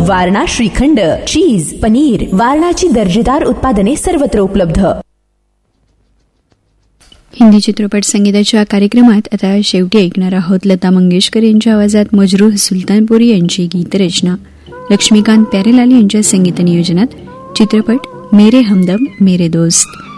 वारणा श्रीखंड, चीज, पनीर, वारणाची दर्जेदार उत्पादने सर्वत्र उपलब्ध. हिंदी चित्रपट संगीताच्या कार्यक्रमात आता शेवटी ऐकणार आहोत लता मंगेशकर यांच्या आवाजात मजरूह सुलतानपुरी यांची गीतरचना, लक्ष्मीकांत प्यारेलाल यांच्या संगीत नियोजनात चित्रपट मेरे हमदम मेरे दोस्त.